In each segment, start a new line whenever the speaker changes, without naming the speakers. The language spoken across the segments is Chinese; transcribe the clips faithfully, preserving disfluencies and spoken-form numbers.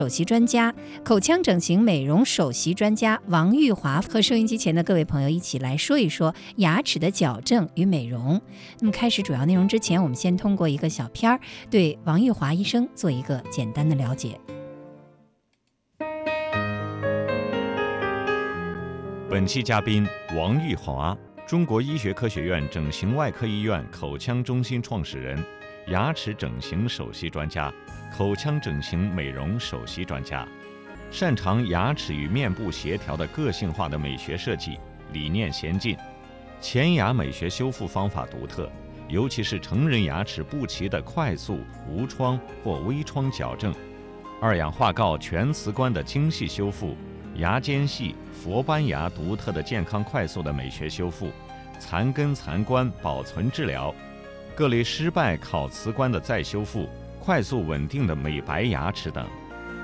首席专家、口腔整形美容首席专家王玉华和收音机前的各位朋友一起来说一说牙齿的矫正与美容。那么开始主要内容之前，我们先通过一个小片儿对王玉华医生做一个简单的了解。
本期嘉宾王玉华，中国医学科学院整形外科医院口腔中心创始人，牙齿整形首席专家，口腔整形美容首席专家，擅长牙齿与面部协调的个性化的美学设计，理念先进，前牙美学修复方法独特，尤其是成人牙齿不齐的快速无创或微创矫正，二氧化锆全瓷冠的精细修复，牙间隙佛斑牙独特的健康快速的美学修复，残根残冠保存治疗，各类失败烤瓷冠的再修复，快速稳定的美白牙齿等。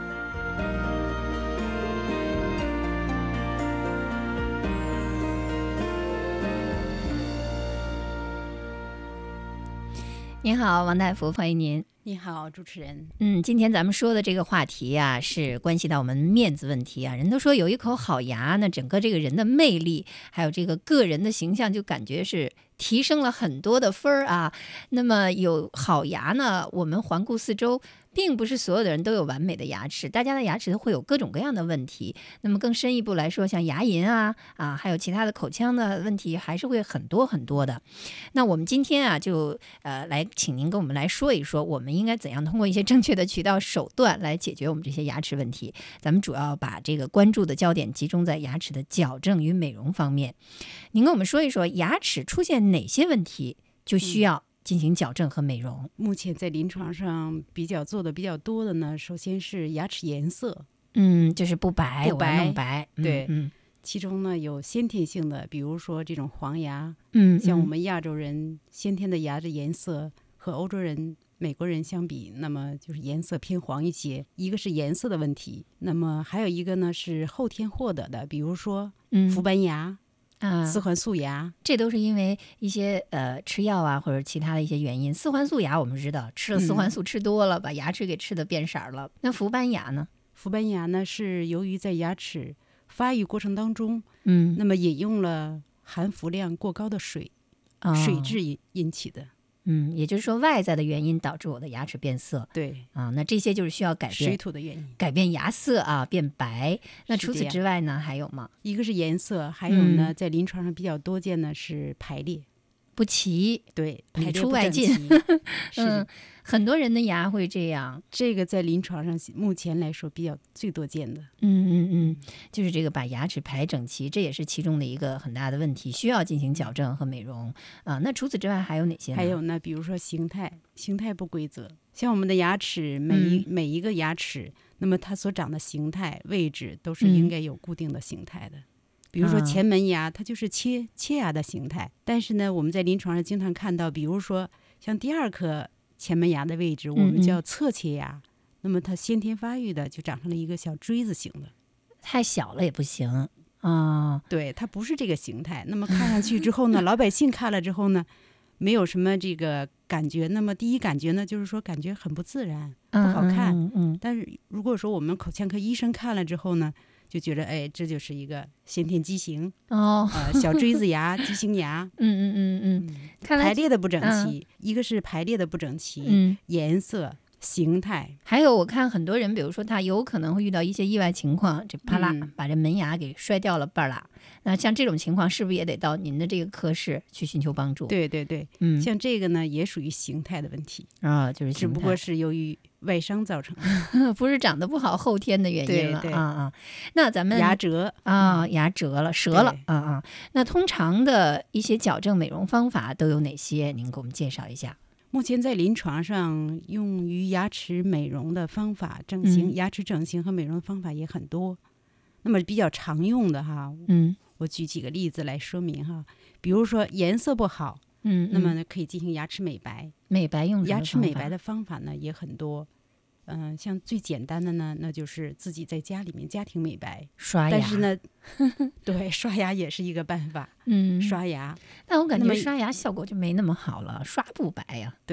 您好，王大夫，欢迎您。
你好，主持人。
嗯，今天咱们说的这个话题啊，是关系到我们面子问题啊。人都说有一口好牙，那整个这个人的魅力，还有这个个人的形象，就感觉是提升了很多的分儿啊。那么有好牙呢，我们环顾四周，并不是所有的人都有完美的牙齿，大家的牙齿都会有各种各样的问题。那么更深一步来说，像牙龈啊啊，还有其他的口腔的问题，还是会很多很多的。那我们今天啊，就呃来请您跟我们来说一说，我们应该怎样通过一些正确的渠道手段来解决我们这些牙齿问题。咱们主要把这个关注的焦点集中在牙齿的矫正与美容方面。您跟我们说一说，牙齿出现哪些问题就需要进行矫正和美容？
嗯、目前在临床上比较做的比较多的呢，首先是牙齿颜色，
嗯，就是不白，
不白，
弄白，
对，
嗯，
其中呢有先天性的，比如说这种黄牙，
嗯，
像我们亚洲人先天的牙的颜色和欧洲人、美国人相比，那么就是颜色偏黄一些，一个是颜色的问题，那么还有一个呢是后天获得的，比如说氟斑牙。
啊，
四环素牙，
这都是因为一些呃吃药啊或者其他的一些原因。四环素牙我们知道，吃了四环素吃多了，嗯、把牙齿给吃的变色了。那氟斑牙呢？
氟斑牙呢是由于在牙齿发育过程当中，
嗯，
那么饮用了含氟量过高的水，哦、水质引引起的。
嗯，也就是说外在的原因导致我的牙齿变色。
对
啊，那这些就是需要改变
水土的原因，
改变牙色啊，变白。那除此之外呢，还有吗？
一个是颜色，还有呢，嗯、在临床上比较多见的是排列
不齐，
对，
里出外进。
是、
嗯，很多人的牙会这样。
这个在临床上目前来说比较最多见的。
嗯嗯嗯，就是这个把牙齿排整齐，这也是其中的一个很大的问题，需要进行矫正和美容啊。那除此之外还有哪些呢？
还有呢，比如说形态，形态不规则。像我们的牙齿，每一、嗯、每一个牙齿，那么它所长的形态位置都是应该有固定的形态的。嗯，比如说前门牙，它就是切切牙的形态，但是呢，我们在临床上经常看到，比如说像第二颗前门牙的位置，我们叫侧切牙，嗯嗯，那么它先天发育的就长成了一个小锥子形的，
太小了也不行啊。哦，
对，它不是这个形态。那么看上去之后呢，老百姓看了之后呢，没有什么这个感觉。那么第一感觉呢，就是说感觉很不自然，不好看。
嗯嗯嗯，
但是如果说我们口腔科医生看了之后呢，就觉得哎，这就是一个先天畸形
哦，
呃，小锥子牙、畸形牙，
嗯嗯嗯嗯，看来
排列的不整齐，
嗯、
一个是排列的不整齐，
嗯，
颜色、形态，
还有我看很多人，比如说他有可能会遇到一些意外情况，这啪啦、嗯、把这门牙给摔掉了半拉，那像这种情况是不是也得到您的这个科室去寻求帮助？
对对对，
嗯，
像这个呢也属于形态的问题
啊、哦，就是
只不过是由于外伤造成的，
不是长得不好后天的原因了。
对对
啊啊，那咱们
牙折
啊、哦，牙折了折了啊啊，那通常的一些矫正美容方法都有哪些？您给我们介绍一下。
目前在临床上用于牙齿美容的方法，整形、嗯、牙齿整形和美容的方法也很多。那么比较常用的哈，
嗯，
我举几个例子来说明哈。比如说颜色不好，
嗯，
那么呢可以进行牙齿美白。
美白用
牙齿美白的方法呢也很多。嗯、呃，像最简单的呢，那就是自己在家里面家庭美白，
刷牙。
但是呢，对，刷牙也是一个办法。
嗯，
刷牙。
但我感觉刷牙效果就没那么好了，刷不白呀、啊。
对，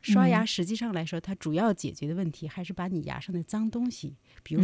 刷牙实际上来说，它主要解决的问题还是把你牙上的脏东西，比如